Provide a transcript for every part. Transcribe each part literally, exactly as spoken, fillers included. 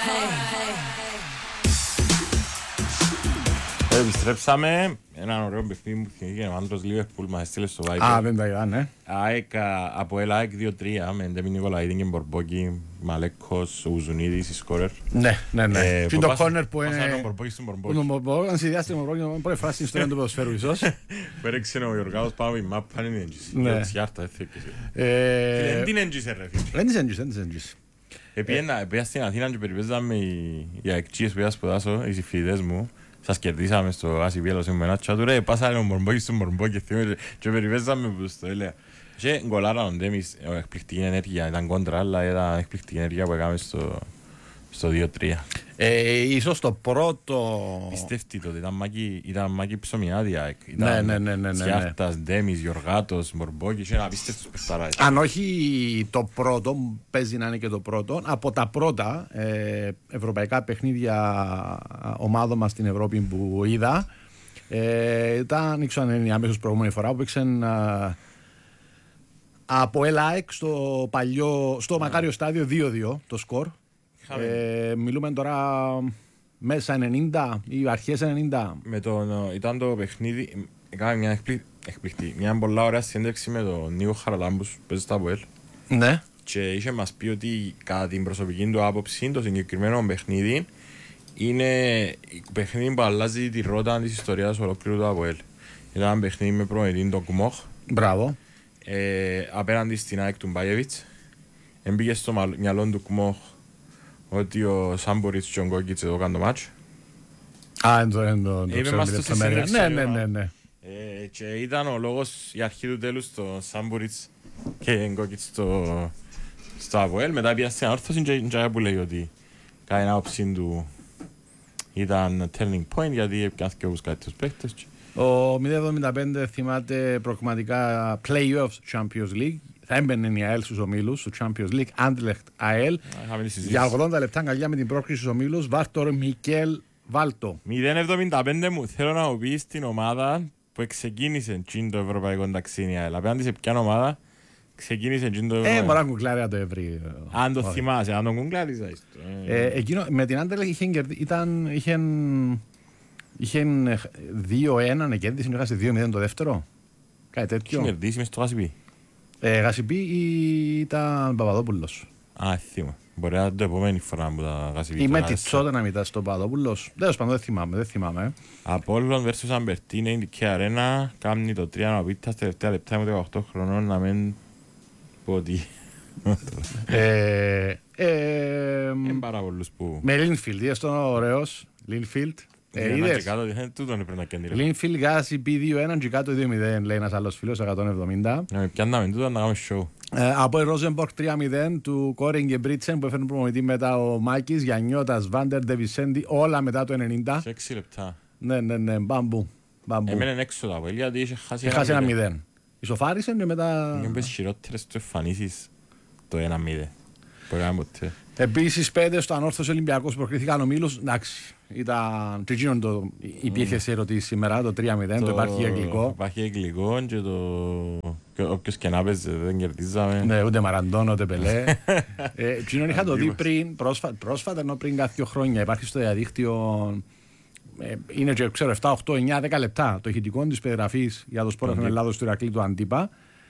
Επιστρέψαμε. Έναν ωραίο παιχνίδι που θυμήθηκε ο άντρος Λίβερπουλ μας έστειλε στο Viber. Α, δεν τα είδα, ναι. ΑΕΚ, από ελ ΑΕΚ δύο τρία με Ντέμι Νικολαίδη και Μπορμπόκι, Μαλέκος, Ουζουνίδης, η σκόρερ. Ναι, ναι, ναι. Και το κόρνερ που είναι... Πάσανε ο Μπορμπόκι στον Μπορμπόκι. Αν συνδυάσετε με Μπορμπόκι, πρώτη φράση στην ιστορία του ποδοσφαίρου ίσως. Που έρεξε ο Γιωργάος πάνω από η μάπα, είναι έντζης. Ναι. Δεν την έντζησε ρε φίλε. Δεν της έντζης, δεν της έντζης. Επήγα στην Αθήνα και περιπέζαμε οι αεκτζίες που είχα σπουδάσω, οι συμφοιτητές μου. Σας κερδίσαμε στο Ασιβιέλο σε ένα τσάτου ρε, πάσανε ο Μπορμπόκι στον Μπορμπόκι και περιπέζαμε προς το έλεγα. Και γκολάρα ο Ντέμις, εκπληκτική ενέργεια, ήταν κόντρα, αλλά ήταν εκπληκτική ενέργεια που έκαμε στο, στο δύο τρία. Ε, ίσως το πρώτο... Πιστεύτε τότε, ήταν μάκη, ήταν μάκη ψωμιάδια. Ναι, ναι, ναι, ναι, ναι. Τσιάρτας, Ντέμις, Γιωργάτος, Μπορμπόκι και ένα απίστευτος παιχταράς. Αν όχι το πρώτο, παίζει να είναι και το πρώτο, από τα πρώτα ε, ευρωπαϊκά παιχνίδια ομάδων μας στην Ευρώπη που είδα, ε, ήταν, δεν ξέρω αν είναι η αμέσως προηγούμενη φορά που παίξαν ε, από ελ ΑΕΚ στο παλιό, στο Μακάριο στάδιο δύο δύο το σκορ. Ε, μιλούμε τώρα μέσα ενενήντα ή αρχές ενενήντα. Με τον, ήταν το παιχνίδι, έκανα μια εκπληκτή, μια πολλά ωραία συνέντευξη με τον Νίκο Χαραλάμπους που παίζει στα ΑΠΟΕΛ. Ναι. Και είχε μας πει ότι κατά την προσωπική του άποψη το συγκεκριμένο παιχνίδι είναι παιχνίδι που αλλάζει τη ρότα της ιστορίας ολόκληρου του ΑΠΟΕΛ. Ήταν ένα παιχνίδι με προμετή τον Κουμόχ. Μπράβο. Ε, απέναντι στην ΑΕΚ του Μπάγεβιτς. Εμπήκε στο μυαλό του Κουμόχ ότι ο Σάμποριτς και ο Γκόκιτς εδώ κάνουν το μάτσο. Α, εν το, εν το, εν το ξέρω με λεπτομέρεια. Ναι, ναι, ναι, ναι. Ε, και ήταν ο λόγος, η αρχή του τέλους στο Σάμποριτς και Γκόκιτς στο, στο ΑΠΟΕΛ. Μετά πήγα στην ανόρθωση και που λέει ότι κατά την άποψη του ήταν turning point γιατί έπιασε και όπως κάτι τους παίχτες. Ο μηδέν εβδομήντα πέντε θυμάται προκριματικά Playoffs Champions League. Θα έμπαινε η ΑΕΛ στους ομίλους, στο Champions League, Anderlecht ΑΕΛ. Για ογδόντα λεπτά αγκαλιά με την πρόκριση στους ομίλους, Βάρτορ Μικέλ Βάλτο. μηδέν εβδομήντα πέντε μου θέλω να μου πεις την ομάδα που ξεκίνησε το ευρωπαϊκό ταξίνι η ΑΕΛ. Απέναντι σε ποια ομάδα ξεκίνησε το ευρωπαϊκό. Ε, μωρά κουκλάρια το ευρύ. Αν το θυμάσαι, αν τον κουκλάριζα. Εκείνο, με την Anderlecht είχε είχε δύο ένα να κέρδισε, είχα σε δύο μηδέν το δεύτερο. Κάτι τέτοιο. Είχε κερδίσει μες στο Γασιπί. Ε, Γασιπί ή ήταν Παπαδόπουλος. Α, θυμάμαι. Μπορεί να είναι το επόμενη φορά που τα Γασιπί. Ή με τη Τσότα να ήταν στον Παπαδόπουλος. Τέλος πάντων, δεν θυμάμαι, δεν θυμάμαι. Απόλλων versus Αμπερτίνε, είναι και αρένα. Κάμνει το τρία να πείτε στα τελευταία λεπτά με δεκαοκτώ χρονών να μην πω ότι... Είναι πάρα πολλούς που... Με Λίνφιλντ, είδες τον ωραίος. Λίνφιλντ. Λίνφιλντ Γασιπί δύο ένα και κάτω δύο μηδέν, λέει ένας άλλος φίλος, εκατόν εβδομήντα. Πιάνναμε τούτο να κάνουμε show. Από η Ρόζενμπορκ τρία μηδέν του Κόρινγκ και Μπρίτσεν που έφερνε προμονητή μετά ο Μάκης, Γιαννιώτας, Βάντερ, Ντεβισέντη, όλα μετά το ενενήντα. Σε έξι λεπτά. Ναι, ναι, ναι, μπαμπού. Έμενε έξω τα βέλια γιατί είχε χάσει ένα, ένα μηδέν. Ισοφάρισαν και μετά... Είναι πες χειρότερες του εμφανίσεις το ένα μηδέν. Επίσης πέντε στο Ανόρθωση Ολυμπιακός που προκρίθηκαν ομίλους. Εντάξει, ήταν τριτζίνον το υπήρχε σε ερωτήσεις σήμερα, το τρία μηδέν, το υπάρχει εγγλικό. Υπάρχει εγγλικό και το... όποιος και να παίζει δεν κερδίζαμε. Ναι, ούτε Μαραντών, ούτε Πελέ. Τριτζίνον είχα το δει πριν, πρόσφατα, ενώ πριν κάποια χρόνια. Υπάρχει στο διαδίκτυο, είναι και ξέρω επτά, οκτώ, εννιά, δέκα λεπτά το ηχητικό της περιγραφής για το Σπόρ εφ εμ Ελλάδος του Ηρακλή του Αντίπα.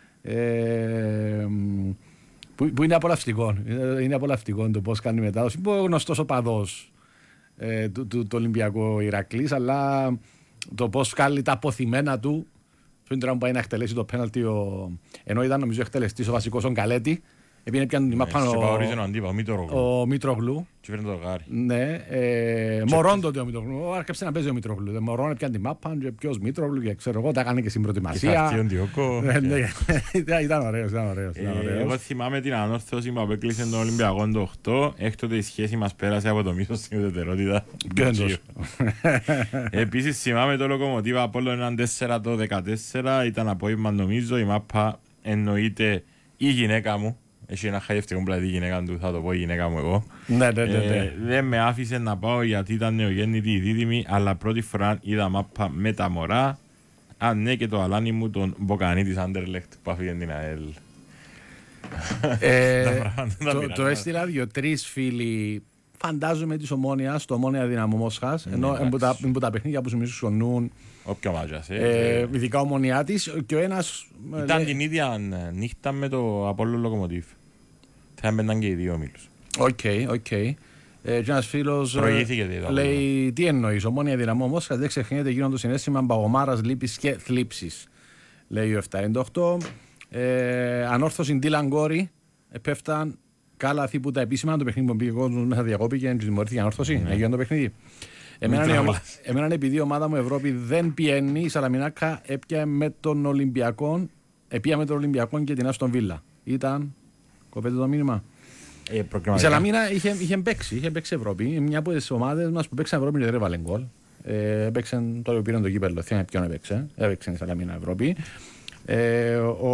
Που, που είναι απολαυστικό. Είναι απολαυστικό το πώς κάνει μετάδοση. Που είναι γνωστός οπαδός ε, του, του, του Ολυμπιακού Ηρακλής, αλλά το πώς κάνει τα αποθυμένα του. Πριν τώρα που πάει να εκτελέσει το πέναλτι, ο... ενώ ήταν νομίζω εκτελεστής ο βασικός ο Γκαλέτη. Επειδή πιάνει την μάπα ο Μήτρογλου. Ναι, μωρόν τότε ο Μήτρογλου. Άρχισε να παίζει ο Μήτρογλου. Μωρόν πιάνει την μάπα και ποιος Μήτρογλου και ξέρω εγώ, τα έκανε και στην προετοιμασία. Ήταν ωραίος, ήταν ωραίος. Εγώ θυμάμαι την ανόρθωση που απέκλεισε τον Ολυμπιακό το οκτώ. Έκτοτε η σχέση μας πέρασε από το μίσος στην ουδετερότητα. Επίσης θυμάμαι το Λοκομοτίβα Απόλλων έναν τέσσερα το δεκατέσσερα. Ήταν απόγευμα νομίζω, η μάπα εννοείται η γυναίκα μου. Έχει ένα χαϊευτικό πλατή γυναίκα του, θα το πω η γυναίκα μου εγώ. Ναι, ναι, ναι, ναι. Ε, δεν με άφησε να πάω γιατί ήταν νεογέννητη η δίδυμη, αλλά πρώτη φορά είδα μάπα με τα μωρά. Αν ναι, και το αλάνι μου τον Μποκανί της Άντερλεχτ που άφηγε την ΑΕΛ. Ε, το, το έστειλα δύο-τρεις φίλοι φαντάζομαι της Ομόνοιας, στο Ομόνια Δύναμο Μόσχας, ενώ από τα παιχνίδια που σου μισούν όποιο μάτζας. Ειδικά Ομόνια της, και ο ένας... Ήταν την ίδια νύχτα με το Απόλλων Λοκομοτίβ. Θα έμπαιναν και οι δύο ομίλους. Οκ, οκ. Και ένας φίλος λέει, τι εννοείς, Ομόνια Δύναμο Μόσχας δεν ξεχνιέται γίνον το συναίσθημα μπαγωμάρας, λύπης και θλίψης. Λέει ο επτακόσια ενενήντα οκτώ. Ανόρθωση Ντίλαν Γκόρι, επέφταν κάλαθη που τα επίσημα το παιχνίδι που πήγε ο κόσμος μέσα διακόπηκε και τιμωρήθηκε ανόρθωση. Mm-hmm. Έγινε το παιχνίδι. Εμένα, εμένα επειδή η ομάδα μου Ευρώπη δεν πιένει, η Σαλαμινάκα έπια με τον Ολυμπιακό, έπια με τον Ολυμπιακό και την Άστον Βίλα. Ήταν, κοπέτε το μήνυμα. Ε, η Σαλαμίνα είχε, είχε παίξει, είχε παίξει Ευρώπη. Μια από τις ομάδες μας που παίξαν Ευρώπη δεν έβαλε γκολ. Ε, έπαιξαν, τώρα πήραν το κύπελλο, θυμάμαι ποιον έπαιξε. Έπαιξε η Σαλαμίνα Ευρώπη. Ε, ο,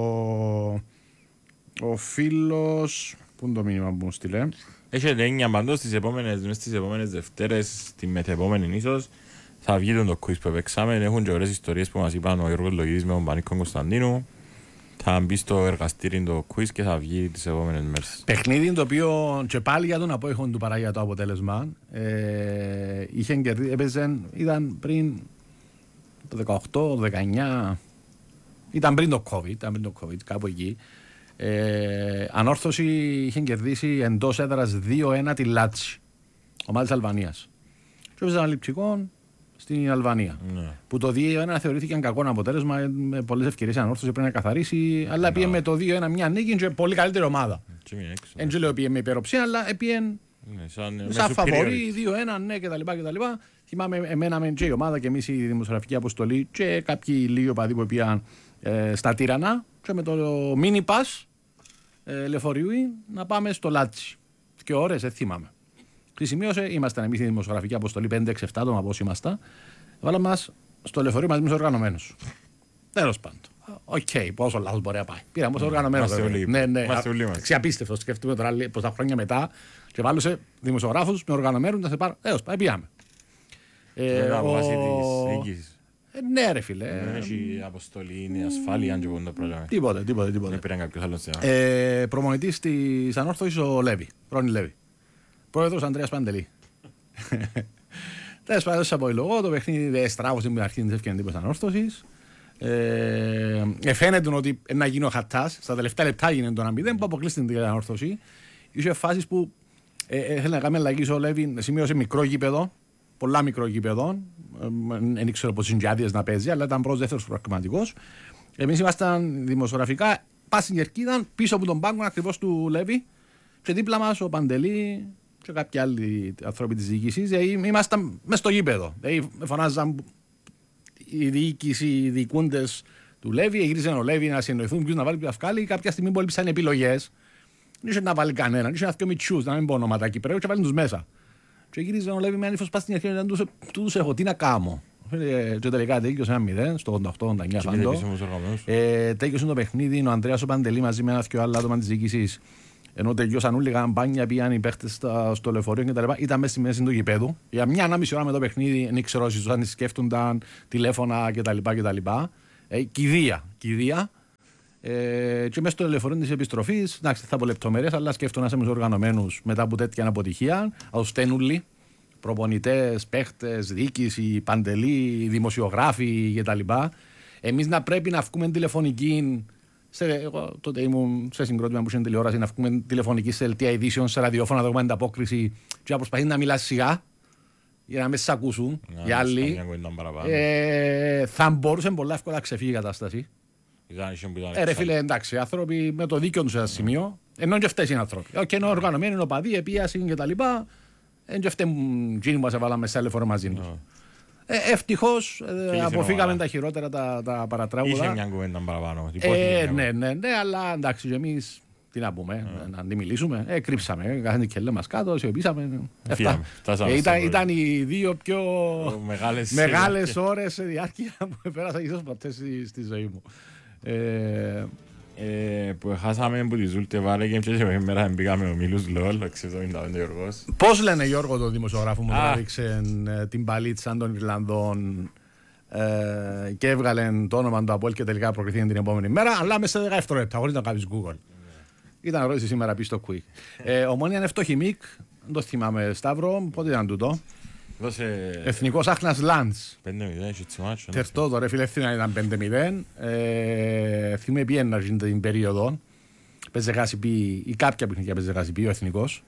ο φίλος, πού είναι το μήνυμα που μου στείλε. Έχετε έννοια παντός στις επόμενες, μες στις επόμενες Δευτέρες, τη μεθεπόμενη ίσως, θα βγει το quiz που έπαιξαμε. Έχουν και ωραίες ιστορίες που μας είπαν ο Γιώργος Λογίδης με τον Πανίκο Κωνσταντίνου. Θα μπει στο εργαστήρι το quiz και θα βγει τις επόμενες μέρες. Παιχνίδι το οποίο και πάλι για τον απόϊχο του παρά για το αποτέλεσμα. Ε, είχε κερδίσει, έπαιζε, ήταν πριν το δεκαοκτώ, το δεκαεννιά, ήταν πριν το COVID, ήταν πριν το COVID κάπου εκεί. Ε, ανόρθωση είχε κερδίσει εντός έδρας δύο ένα τη Λάτσι, ομάδα της Αλβανίας. Και έπαιζε ένα λειψικό στην Αλβανία. Ναι. Που το δύο ένα θεωρήθηκε κακό αποτέλεσμα, με πολλές ευκαιρίες ανόρθωση πρέπει να καθαρίσει, αλλά ναι. Πήγε με το δύο ένα μια νίκη και πολύ καλύτερη ομάδα. Δεν ναι. Λέω πήγε με υπεροψία, αλλά πήγε ναι, σαν, σαν φαβορί δύο ένα ναι κτλ. Θυμάμαι εμένα με η ομάδα και εμείς η δημοσιογραφική αποστολή και κάποιοι λίγοι οπαδοί που πήγαν ε, στα Τύρανα και με το mini pass ε, λεωφορείου να πάμε στο Λάτσι. Και ώρες, δεν θυμάμαι. Σημείωσε, ήμασταν εμείς η δημοσιογραφική αποστολή πέντε έξι επτά άτομα πώς ήμασταν. Βάλαμε μας στο λεωφορείο μαζί με τους οργανωμένους. Τέλος πάντων. Οκ, okay, πόσο λάθος μπορεί να πάει. Πήραμε ως οργανωμένους. Ναι, ναι. Ξιαπίστευτο. Σκεφτούμε τώρα πως τα χρόνια μετά και βάλουσε δημοσιογράφους με οργανωμένους να σε πάρουν. Τέλος, πάει, πήγαμε. Ναι, ρε φίλε. Δεν έχει αποστολή, είναι ασφάλεια και πόντα πρόγραμμα. Τίποτε, τίποτε. Δεν πήραν κάποιος άλλος. Προμονητής της Ανόρθωσης ο Λέβη, Ρόνι Λέβη. Πρόεδρος Ανδρέας Παντελή. Τέλος πάντων, σε αποϊλογώ, το παιχνίδι δεν στράβωσε με την αρχή της ευκαιρίας της Ανόρθωσης. Ε, φαίνεται ότι να γίνει ο χατάς. Στα τελευταία λεπτά γίνεται το ένα μηδέν που αποκλείστηκε την Ανόρθωση. Είχε φάσεις που θέλει να κάνει αλλαγή ο Λέβη, σημείωσε μικρό γήπεδο, πολλά μικρό γήπεδο. Δεν ήξερα πως είναι και άδειες να παίζει, αλλά ήταν πρώτος δεύτερος πραγματικός. Εμείς ήμασταν δημοσιογραφικά, πας στην κερκίδα, πίσω από τον πάγκο ακριβώς του Λέβη, και δίπλα μας ο Παντελή και κάποιοι άλλοι άνθρωποι της διοίκησης. Δηλαδή, ήμασταν μες στο γήπεδο. Δηλαδή, φωνάζαν η διοίκηση, οι διοικούντες του Λέβη, γύρισαν ο Λέβη να συνοηθούν ποιους να βάλει, ποιους να βγάλει. Κάποια στιγμή που έλειψαν επιλογές, δεν είχε να βάλει κανέναν, δεν είχε να φτιάξει μητσούς, να μην πω ονόματα Κυπρέου, και βάλει τους μέσα. Και γύριζαν ο Λέβη με ανήφος πας στην αρχή, να τους έχω, τι να κάνω. Και τελικά τέκειωσε ένα μηδέν στο ογδόντα οκτώ ογδόντα εννιά φαντό. Τέκειωσε το παιχνίδι, ο Ανδρέας ο Παντελή μαζί με ένα και άλλα άτομα της διοίκησης. Ενώ τελειώσαν όλοι καμπάνια, πήγαν οι παίχτες στο λεωφορείο και τα λοιπά. Ήταν μέσα στη μέση του γηπέδου. Για μια ανάμιση ώρα με το παιχνίδι, δεν ξέρω αν σκέφτονταν τηλέφωνα κτλ. Ε, κηδεία. κηδεία. Ε, και μέσα στο λεωφορείο της επιστροφής, εντάξει, θα πω λεπτομέρειες, αλλά σκέφτονταν με τους οργανωμένους μετά από τέτοια αποτυχία. Αουστένουλοι, προπονητές, παίχτες, διοίκηση, Παντελή, δημοσιογράφοι κτλ. Εμείς να πρέπει να βγούμε τηλεφωνική. Σε, εγώ τότε ήμουν σε συγκρότημα που είχε τηλεόραση να βγούμε τηλεφωνική σε δελτία ειδήσεων, σε ραδιόφωνα να δούμε ανταπόκριση και να προσπαθεί να μιλάς σιγά για να με σ' ακούσουν οι άλλοι. Ε, θα μπορούσε πολλά εύκολα να ξεφύγει η κατάσταση. Ε, ρε φίλε, εντάξει, άνθρωποι με το δίκιο τους σε ένα σημείο, ενώ και αυτές είναι άνθρωποι. Και ενώ οργανωμένοι είναι οπαδοί, επίαση και τα λοιπά, ενώ και αυτές που μας έβαλαμε σε λεωφορείο μαζί τους. Ε, ευτυχώς ε, αποφύγαμε τα χειρότερα τα, τα παρατράγουδα. Είχε μια κουβέντα παραπάνω. Ε, ναι, ναι, ναι, αλλά εντάξει, εμείς τι να πούμε, yeah. να αντιμιλήσουμε. Ε, κρύψαμε, κάναμε και λέμε μας κάτω, σιωπήσαμε. Ε, ήταν, ήταν οι δύο πιο μεγάλες, μεγάλες ώρες σε διάρκεια που πέρασα ίσως ποτέ στη, στη ζωή μου. Ε, Ε, που χάσαμε από τη Ζούλτε Βάρεγγεμ και σήμερα πήγαμε ο Μίλους Λόλ, εξήντα πέντε Γιώργος. Πώς λένε Γιώργο το δημοσιογράφο μου που έδειξε την παλίτσα των Ιρλανδών ε, και έβγαλε το όνομα του Αποέλ και τελικά προκριθήκε την επόμενη μέρα, αλλά μέσα σε δέκα δευτερόλεπτα, χωρίς να κάνεις Google. Mm. Ήταν ερώτηση σήμερα πει στο Quick. Ε, Ομόνια είναι φτωχή Μικ, δεν το θυμάμαι Σταύρο, πότε ήταν τούτο. Δώσε... Εθνικός Άχνας Λαντς. πέντε μηδέν, έχει τσιμάτσο. Τερτό το ρε φίλε, ευθύνα ήταν πέντε μηδέν. Ε, θυμάμαι πιένα την περίοδο. Παίζε Γάσιπι ή κάποια παιχνίδια παίζε Γάσιπι, ο Εθνικός.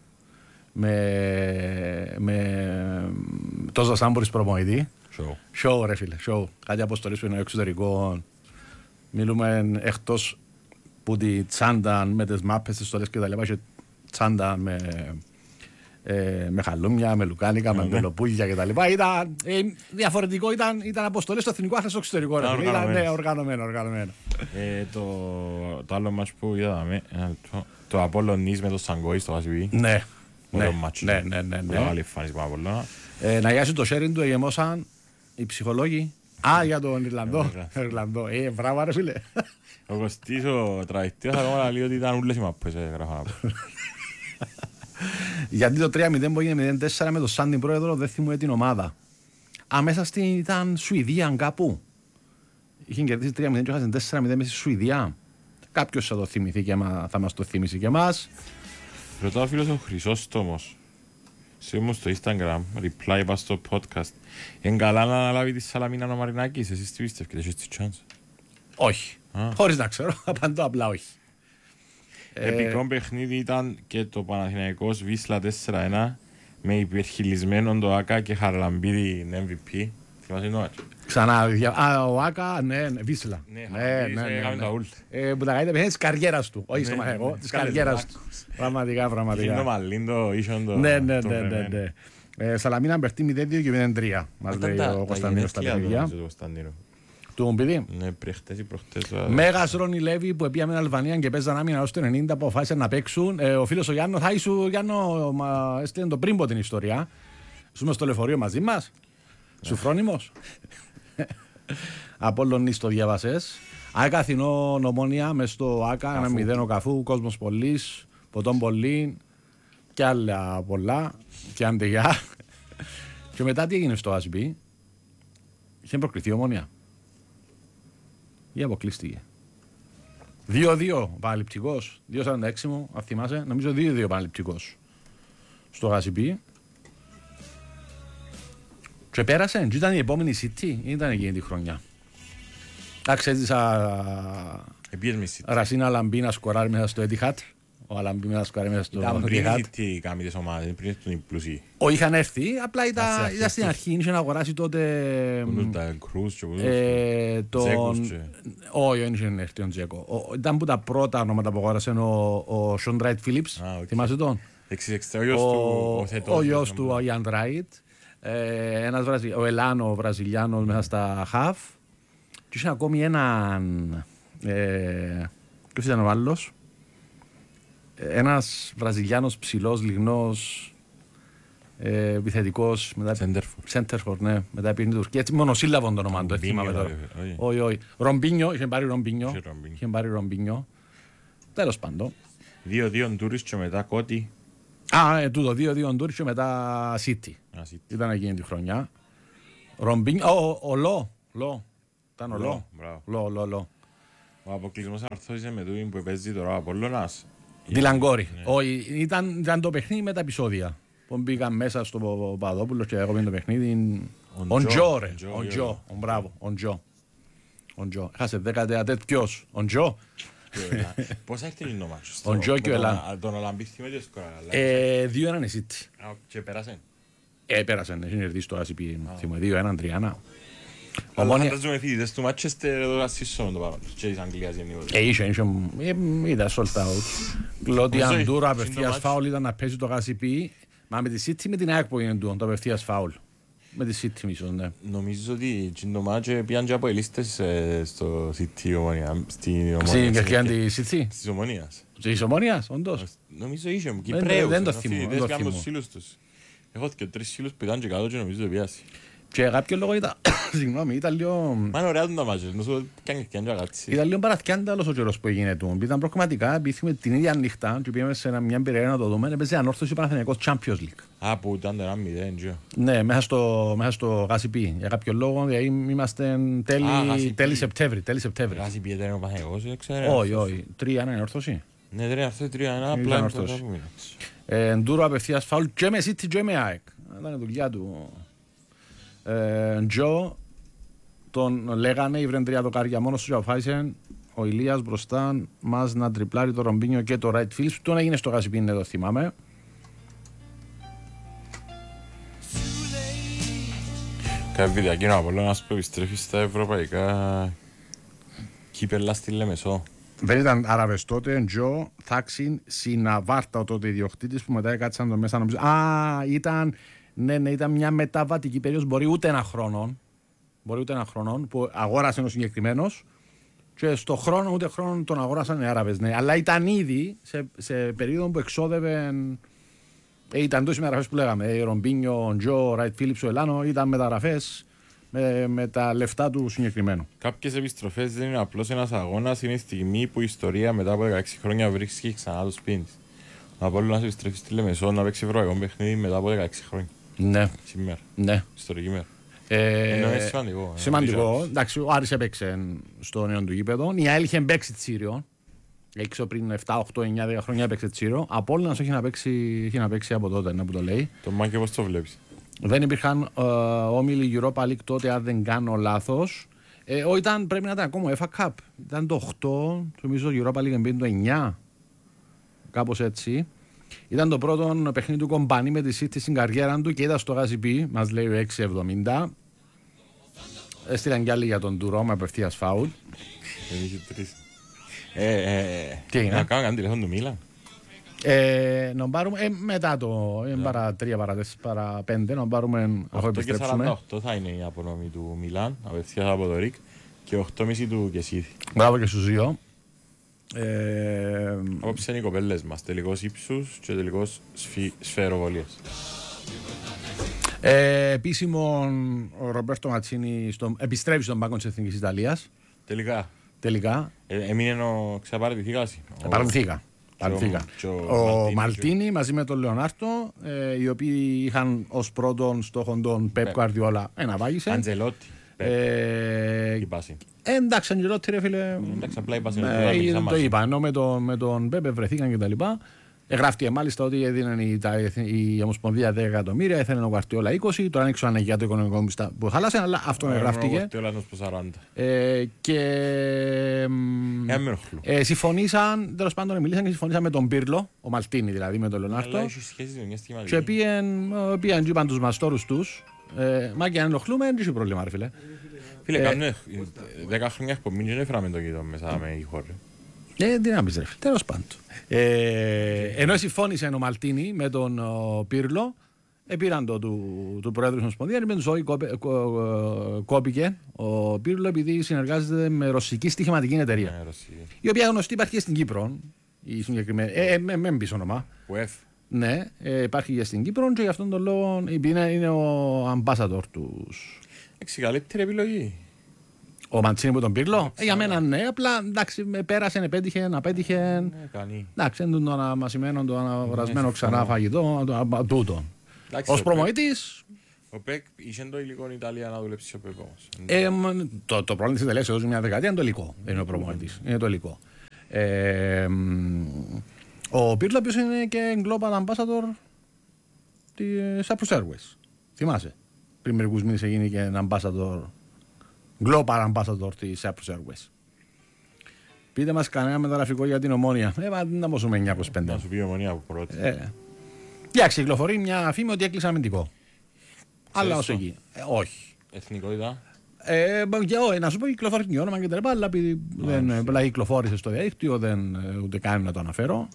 Με, με τόσο Σάμπορης προπονητή. Show ρε φίλε, show. Κάτι αποστολές που είναι εξωτερικό. Μιλούμε εκτός που τη τσάντα με τις μάπες, τις στολές και τα λοιπά. Και τσάντα με, ε, με χαλούμια, με λουκάνικα, yeah, με μπελοπούλια και τα λοιπά. Ήταν ε, διαφορετικό, ήταν, ήταν αποστολές στο εθνικό άθλημα στο εξωτερικό. Ρε, ήταν ναι, οργανωμένο, οργανωμένο. Ε, το, το άλλο μάτς που είδαμε, το, το Απόλλων Νης με το Σαγκόη στο Γασιπί. Ναι. Ναι, ναι, ναι, ναι, ναι. Πολύ εμφάνιση από Απόλλωνα. Ε, να γιάσει το sharing του εγεμόσαν οι ψυχολόγοι. Α, για τον Ιρλανδό. Ιρλανδό. Ε, μπράβο ρε φίλε. Ο Κωστής ο τραβηχτής ακόμα λέει ότι ήταν ούλες οι μάπες. Γιατί το τρία μηδέν που έγινε μηδέν τέσσερα με τον Σάντιν πρόεδρο δεν θυμούμαι την ομάδα. Αμέσα στην ήταν Σουηδία κάπου. Είχε κερδίσει τρία μηδέν και έχασαν τέσσερα μηδέν μέσα στη Σουηδία. Κάποιος θα το θυμηθεί και θα μας το θυμίσει και εμάς. Ρωτάω ο φίλος ο Χρυσόστομος. Σε μου στο Instagram, reply είπα στο podcast. Είναι καλά να αναλάβει τη Σαλαμίνα ο Μαρινάκης, εσείς τι πίστευκετε, έχεις τη chance? Όχι, ah. Χωρίς να ξέρω, απαντώ απλά όχι. Επικό ε... παιχνίδι ήταν και το Παναθηναϊκός Βίσλα τέσσερα ένα με υπερχειλισμένο το Άκα και Χαραλαμπίδη εμ βι πι. Θυμάσαι το μάτσο? Ξανά, α, ο Άκα, ναι, ναι, Βίσλα. Ναι, ναι, ναι. Που τα καλύτερα παιχνίδια της καριέρας του, όχι στο Παναθηναϊκό, της καριέρας του. Πραγματικά, πραγματικά. Είναι το μαλλίντο, ίσον το... Ναι, ναι, ναι, ναι. Σαλαμίνα μπερτή μηδέν δύο και μηδέν τρία, μας λέει ο Κωνσταντίνος στα παιχνίδια. Του Ομπίδη. Ναι, προχτές ή προχτές. Μέγας Ρόνι Λέβη που πήγαμε στην Αλβανία και παίζαν άμυνα ως το ενενήντα που αποφάσισαν να παίξουν. Ο φίλος ο Γιάννος, θα σου Γιάννο, έστειλε το πριν από την ιστορία. Ζούμε στο λεωφορείο μαζί μας. Σου φρόνιμος. Απόλλων Νης το διαβασές. Άκα Αθηνό Νομόνια μες στο Άκα, ένα μηδέν ο Καφού, κόσμος πολλής, ποτών πολλή και άλλα πολλά και αντεγιά. Και μετά τι έγινε στο Ασμπί? Είχε προκριθεί Ομόνια ή αποκλείστηκε? δύο δύο επαναληπτικός, δύο σαράντα έξι μου, αν θυμάσαι, νομίζω δύο δύο επαναληπτικός στο Γασιπί. Και πέρασε, και ήταν η επόμενη City ή ήταν εκείνη τη χρονιά? Εντάξει, έζησα Ρασίνα Αλαμπή να σκοράρει μέσα στο Etihad. Ο Αλαμπή να σκοράρει μέσα στο Etihad. Ήταν πριν η City κάμει τις ομάδες, πριν ήταν οι πλούσιοι. Όχι, είχαν έρθει, απλά ήταν στην αρχή, είχε να αγοράσει τότε... Τον Κρούς και τον... Όχι, δεν είχε έρθει τον Τζέκο. Ήταν που τα πρώτα ονόματα που αγόρασε ο Σον Ράιτ Φίλιπς, θυμάσαι τον? Ο γιος του, ο Ιαν Ράιτ. Ο Ελάνο, ο Βραζιλιάνος μέσα στα χαφ. Και είχε ακόμη έναν... Ποιος ήταν ο άλλος? Ένας Βραζιλιάνος ψηλός, λιγνός, επιθετικός. Σέντερφορ, ναι. Μετά πήγαινε η Τουρκία. Έτσι μονοσύλλαβον το όνομα του. Όχι, όχι. Ρομπίνιο, είχε πάρει Ρομπίνιο. Είχε πάρει Ρομπίνιο. Τέλος πάντων. δύο δύο Ντούρις και μετά Κώτη. Α, τούτο, δύο δύο Ντούρις και μετά Σίτι. Ήταν εκείνη τη χρονιά. Ρομπίνιο, ο Λό. Λό. Ήταν ο Λό. Λό, Λό, Λό. Ο αποκλεισμός αρθώσεις με τούτο που παίζει τώρα ο Απόλλωνας. Δηλαγκόρη. Όχι, ήταν το παιχνίδι με τα επεισόδια. Που μπήκαν μέσα στο Παπαδόπουλο και εγώ το παιχνίδι. Ο Ντζο, ρε. Ο Ντζο. Μπράβο. Ο Ντζο. Ο Ντζο. Έχασε δέκα τέτοιος. Ο Ντζο. Πώς έρθει το μάτσο? Ο Ντζο και ο Ελάν. Τον Ολαμπή θυμώ και σκορά. δύο ένα η City. Και πέρασε. Ε, πέρασε. Έχει κερδίσει το Ασιπί. Θυμώ δύο ένα τρία ένα. Φαντάζομαι φοιτητές του Μάτσεστερ εδώ ασύσσομαι το παρόν και της Αγγλίας γενικότερα. Ε, είχε, είχε, ήταν sold out. Λότι αν τούρα απευθείας φάουλ ήταν να παίζει το Γασιπί, μα με τη City με την ΑΕΚ που είναι το απευθείας φάουλ. Με τη City μισός, ναι. Νομίζω ότι το μάτσο πήγαν και από ελίστες στο City Ομόνια. Στην κερκία της City. Της Ομόνιας. Της Ομόνιας, όντως. Νομίζω είχε, Κυπρέους. Δεν το θυμώ. Έχω και τρεις σύλλους που ήταν και κάτω και νομίζω το πιάσει. Και κάποιο λόγο ήταν, συγγνώμη, ήταν λίγο... Μα είναι ωραία το μάτσο, νομίζω ότι πιάνε και αγάτσι. Ήταν λίγο παραθκιάνταλος ο καιρός που έγινε του. Ήταν προκριματικά, πήγαμε την ίδια νύχτα και πήγαμε σε μια περιέργεια να το δούμε, έπαιζε ανόρθωση Παναθηναϊκός Champions League. Α, που ήταν το ένα μηδέν. Ναι, μέσα στο, μέσα στο Γασιπί. Για κάποιο λόγο, δηλαδή είμαστε τέλη Σεπτέμβρη. Γασιπί ήταν ο Παναθηναϊκός, ξέρω. Όχι, όχι, τρία ένα ανόρθωση. Ναι, τρία ένα, απλά Ε, Ντούρο απευθείας φάουλ και με City και με ΑΕΚ. Ήταν η δουλειά του. Ε, Τζο, τον λέγανε, ήβρεν τρία δοκάρια μόνος του Φάισεν. Ο Ηλίας μπροστά μας να τριπλάρει το Ρομπίνιο και το Ράιτ Φίλιπς. Τον έγινε στο Γασιπίνι, εδώ θυμάμαι. Κάποιο διακίνο από όλο που επιστρέφει στα ευρωπαϊκά κύπελλα στη Λεμεσό. Δεν ήταν Άραβες τότε, Τζο, Θάξιν, Συναβάρτα τότε ιδιοκτήτης που μετά έκατσαν το μέσα νομίζω. Α, ήταν, ναι, ναι, ήταν μια μεταβατική περίοδος, μπορεί ούτε ένα χρόνο, μπορεί ούτε ένα χρόνο που αγόρασε ο συγκεκριμένος και στο χρόνο ούτε χρόνο τον αγόρασαν οι Άραβες, ναι. Αλλά ήταν ήδη σε, σε περίοδο που εξόδευε, ε, ήταν τόσοι μεταγραφές που λέγαμε, ε, Ρομπίνιο, Τζο, Ράιτ Φίλιπς, ο Ελάνο, ήταν μεταγραφές. Με, με τα λεφτά του συγκεκριμένου. Κάποιες επιστροφές δεν είναι απλώς ένας αγώνας, είναι η στιγμή που η ιστορία μετά από δεκαέξι χρόνια βρίσκει ξανά το σπίτι. Ο Απόλλωνας επιστρέφει στη Λεμεσό να παίξει ευρωπαϊκό παιχνίδι μετά από δεκαέξι χρόνια. Ναι. Σήμερα. Ναι. Ιστορική μέρα. Ε, είναι σημαντικό. Σημαντικό. Εντάξει, ο Άρης έπαιξε στο νέο του γήπεδο. Η ΑΕΛ είχε παίξει Τσίριο. Έξω πριν επτά, οκτώ, εννιά, δέκα χρόνια έπαιξε Τσίριο. Απόλλωνας έχει να παίξει, έχει να παίξει από τότε, να που το λέει. Το Μάκη, πώς το βλέπεις? Δεν υπήρχαν ε, όμιλοι Europa League τότε, αν δεν κάνω λάθος. Ε, ό, ήταν, πρέπει να ήταν ακόμα εφ έι Cup. Ήταν το οκτώ, νομίζω το Europa League εμπίνει το εννιά. Κάπως έτσι. Ήταν το πρώτο παιχνίδι του Κομπάνι με τη City στην καριέρα του και είδα στο Γασιπί, μας λέει ο έξι εβδομήντα. Έστειλαν κι άλλοι για τον Τουρό με απευθείας φάουλ. Ε, ε, Τι είναι? Να κάνω κάτι τηλέφωνο του Μίλαν. Ε, να πάρουμε ε, μετά το ε, παρά τρία, παρά τέσσερα, παρά πέντε, να πάρουμε αφού οκτώ και επιστρέψουμε. σαράντα οκτώ θα είναι η απονομή του Μιλάν, απευθείας από το Ρικ, και οκτώ και μισή του Κεσίδη. Μπράβο και στους δύο. Ε, Απόψε είναι οι κοπέλες μας, τελικός ύψους και τελικός σφι, σφαιροβολίας. ε, επίσημο, ο Ρομπέρτο Ματσίνι στο, επιστρέφει στον πάγκο της Εθνικής Ιταλίας. Τελικά, Τελικά. ε, έμεινε ο ξαπαρατηθήκας. Ε, παραδοθήκα. Παραδοθήκα. ο- ο Ο Μαλτίνι Μαλτίνι μαζί με τον Λεωνάρτο, ε, οι οποίοι είχαν ως πρώτον στόχο τον Πεπ Πεπ. Γκουαρδιόλα, ένα βάγισε. Αντζελότη. Ε, Η πάση. ε, εντάξει, Αντζελότη ρε φίλε. Εντάξει, απλά η πάση είναι Ε, το να μιλήσαμε το μαζί. είπα, ενώ με τον, με τον Πέπε βρεθήκαν και τα λοιπά. Εγγράφτηκε μάλιστα ότι έδιναν η, τα, η Ομοσπονδία δέκα εκατομμύρια, έθελε ο Γουαρτιόλα είκοσι, τώρα δεν ξέρω αν είναι για το οικονομικό μισθά που χάλασε, αλλά αυτό Ε, εγγράφτηκε. ο Γουαρτιόλα που σαράντα. Ε, και Ε, με ενοχλούν. ε, συμφωνήσαν, τέλος πάντων μιλήσαν και συμφωνήσαν με τον Πύρλο, ο Μαλτίνι δηλαδή με τον Αλλά Λεωνάρτο. έχει σχέση με μια Και σχηματική. πήγαν, πήγαν και είπαν τους μαστόρους τους, ε, μα και αν ενοχλούμε, δεν έχει πρόβλημα ρε φίλε. Φίλε, ε, κάνουν δέκα χρόνια εκπομπή και δεν έφεραμε το κοίτο μέσα με η χώρα. Ε, τι να πεις ρε φίλε, τέλος πάντων. Ε, ενώ συμφώνησε ο Μαλτίνι με τον ο, Πύρλο, επήραν το του, του Προέδρου της Ομοσπονδίας, με τους όχι κόπη- κο- κόπηκε ο Πύρλο επειδή συνεργάζεται με ρωσική στοιχηματική εταιρεία, Ε, Ρωσία. η οποία γνωστή υπάρχει και στην Κύπρο, η συγκεκριμένη, ε, ε, με, με μπεις όνομα. Ουεφ. Ναι, ε, υπάρχει και στην Κύπρο και γι' αυτόν τον λόγο είναι, είναι ο ambassador τους. Έχει καλύτερη επιλογή. Ο Μαντσίνη που τον Πύρλο. Ε, για μένα ναι, απλά εντάξει, με πέρασε, επέτυχε, απέτυχε. Ε, Κάνει. Εντάξει, είναι το αναμασιμένο, το αναβρασμένο Ναι, ξανά συμφωνώ. φαγητό, το, α, τούτο. Εντάξει, Ως ο προμοητής, Ο Πεκ είχε το υλικό η Ιταλία να δουλέψει ο Πεκ όμως. ε, μ, το, το πρόβλημα της Ιταλίας εδώ μια δεκαετία είναι το υλικό. Δεν είναι ο προμοητής, είναι το υλικό. Ε, μ, ο Πύρλο οποίος είναι και global ambassador της Cyprus Airways. Θυμάσαι. Πριν μερικούς μήνες έγινε και ένα ambassador, global ambassador της Cyprus Airways. Πείτε μας κανένα μεταγραφικό για την Ομόνια. Ε, μα να μοσούμε εννιά είκοσι πέντε. Να σου πει η Ομονία από πρώτη. Ε. Εντάξει, κυκλοφορεί μια φήμη ότι έκλεισε αμυντικό. Αλλά όσο το. εκεί. Ε, όχι. Εθνικότητα. Ε, και, ό, να σου πω κυκλοφορεί και όνομα και τα λοιπά, αλλά επειδή δεν δηλαδή, κυκλοφόρησε στο διαδίκτυο, δεν ε, ούτε καν να το αναφέρω.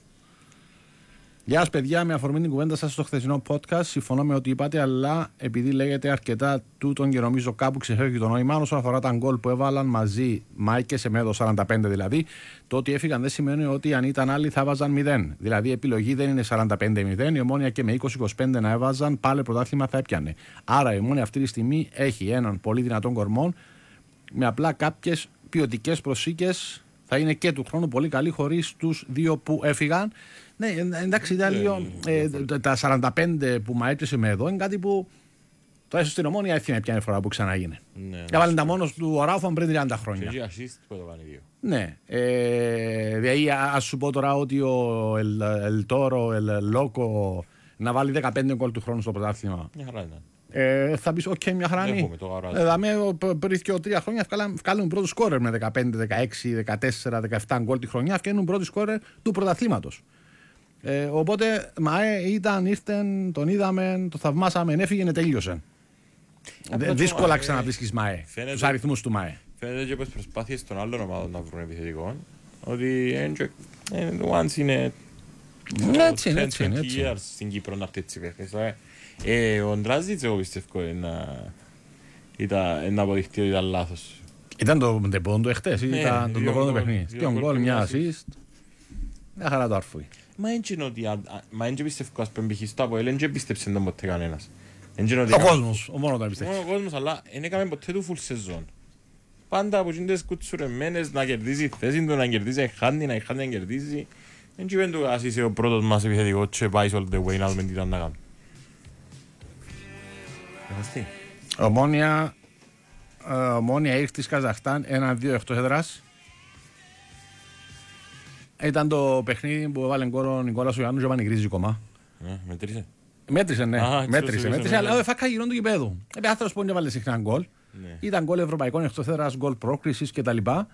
Γεια σας παιδιά, με αφορμή την κουβέντα σας στο χθεσινό podcast, συμφωνώ με ό,τι είπατε, αλλά επειδή λέγεται αρκετά τούτον και νομίζω κάπου ξεφεύγει το νόημα, όσον αφορά τα γκολ που έβαλαν μαζί, Μάικε σε μέδο σαράντα πέντε δηλαδή, το ότι έφυγαν δεν σημαίνει ότι αν ήταν άλλοι θα βάζαν μηδέν. Δηλαδή η επιλογή δεν είναι σαράντα πέντε μηδέν, η Ομόνια και με είκοσι είκοσι πέντε να έβαζαν, πάλι πρωτάθλημα θα έπιανε. Άρα η Ομόνια αυτή τη στιγμή έχει έναν πολύ δυνατόν κορμό, με απλά κάποιες ποιοτικές προσθήκες. Θα είναι και του χρόνου πολύ καλή χωρίς τους δύο που έφυγαν. Ναι, εντάξει, ήταν λίγο, ε, τα σαράντα πέντε που μα έτρεσε με εδώ είναι κάτι που Τώρα ίσως στην Ομόνια έφυγε ποια είναι φορά που ξαναγίνει. Ναι, έβαλε τα μόνος του ο Ράουφαν πριν τριάντα χρόνια. Και assist που το κάνει δύο. Ναι. Ε, δηλαδή, ας σου πω τώρα ότι ο Ελ Τόρο, Ελ Λόκο να βάλει δεκαπέντε γκολ του χρόνου στο πρωτάθλημα. Μια χαρά ήταν. Ε, θα πεις, οκ, okay, μια χαρά είναι. Δηλαδή, πριν και τρία χρόνια βγάλουν πρώτο σκόρερ με δεκαπέντε, δεκαέξι, δεκατέσσερα, δεκαεπτά γκολ τη χρονιά. Βγαίνουν πρώτο σκόρερ του πρωταθλήματος. Ε, οπότε, ΜΑΕ ήταν, ήρθεν, τον είδαμε, το θαυμάσαμε, έφυγε, τέλειωσε. Ε, δύσκολα ε, ξαναβρίσκεις ΜΑΕ, φαίνεται, τους αριθμούς του ΜΑΕ. Φαίνεται και πως προσπάθειες των άλλων ομάδων να βρουν επιθετικών, ότι το once είναι έτσι είναι, έτσι είναι. Στην Κύπρο να έρθει έτσι παιχνίδι. Ε, ο Ντράζιτς εγώ πιστεύω να αποδειχτεί ότι ήταν λάθος. Ήταν το ντεπόντο εχθές ή ήταν το πρώτο παιχνίδι? Δύο γκολ, μια assist. Μια χαρά το αρφούει. Μα δεν πιστεύω ας πέμπιχει στο Αποέλ, δεν πίστεψε τον ποτέ κανένας. Ο κόσμος, ο μόνο τον πιστεύει. Ο κόσμος, αλλά δεν έκαμε ποτέ του full σεζόν. Πάντα από τις κουτσουρεμένες να κερδίζει θέση του, να κερδίζει χάνει, να χάνει να κερδίζει. Δεν είπαν του ας είσαι ο πρώτος μας επιθετικός και πάει all the way να δούμε τι ήταν να κάνει. Ομόνια, Ομόνια ήρθε της Καζαχστάν, ένα δύο εκτός έδρας. Ήταν το παιχνίδι που έβαλε γκολ ο Νικόλας ο Ιωάννου και πανηγρίζει κομμά. Μέτρησε. Μέτρησε, ναι. Α, μέτρησε, μέτρησε, αλλά ο Εφάκα γυρών του γηπέδου. Επειδή άνθρωπος που έβαλε συχνά γκολ. Ναι. Ήταν γκολ ευρωπαϊκών εκτός έδρας, γκολ πρόκρισης κτλ.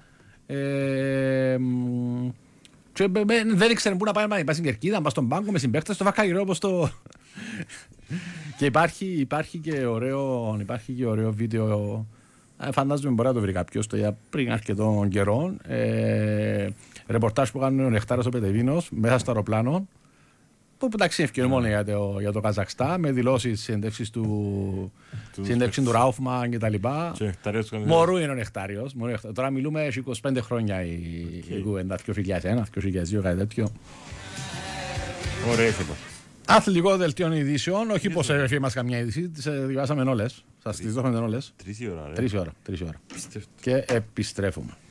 Ε, και δεν ήξερε πού να πάει, να πάει στην κερκίδα, να πάει στον πάγκο με συμπαίκτες, το Εφάκα γυρών όπως το... Και υπάρχει, υπάρχει, και ωραίο, υπάρχει και ωραίο βίντεο, φαντάζομαι μπορεί να το βρει κάποιος, το πριν αρκετών καιρών, ε, ρεπορτάζ που κάνουν ο Νεχτάρος ο Πετεβίνος μέσα στο αεροπλάνο, που ταξίδευε μόνο για το, για το Καζακστάν, με δηλώσεις συνέντευξης του, συνέντευξη του Ράουφμαν και τα λοιπά. Μωρού είναι ο Νεχτάριος. Τώρα μιλούμε είκοσι πέντε χρόνια η κουβέντα, δύο χιλιάδες ένα, δύο χιλιάδες δύο, κάτι τέτοιο. Ωραία, είπα. Αθλητικό δελτίο ειδήσεων, όχι πως έφυγε μας καμιά είδηση, τις διαβάσαμε όλες. Σας τις δώσαμε όλες. Τρεις η ώρα. Τρεις η ώρα. Και επιστρέφουμε.